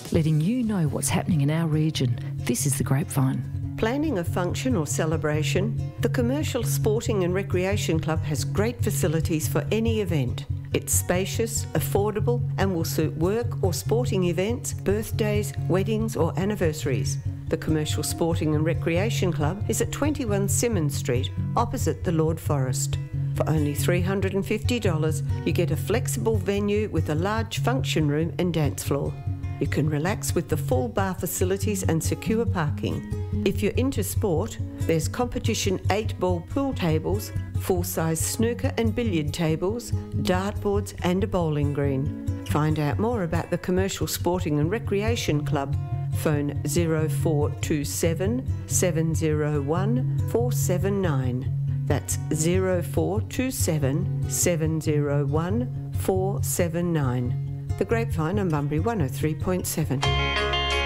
letting you know what's happening in our region. This is The Grapevine. Planning a function or celebration? The Commercial Sporting and Recreation Club has great facilities for any event. It's spacious, affordable and will suit work or sporting events, birthdays, weddings or anniversaries. The Commercial Sporting and Recreation Club is at 21 Symonds Street, opposite the Lord Forest. For only $350, you get a flexible venue with a large function room and dance floor. You can relax with the full bar facilities and secure parking. If you're into sport, there's competition 8-ball pool tables, full-size snooker and billiard tables, dartboards and a bowling green. Find out more about the Commercial Sporting and Recreation Club. Phone 0427 701 479. That's 0427 701 479. The Grapevine on Bunbury 103.7.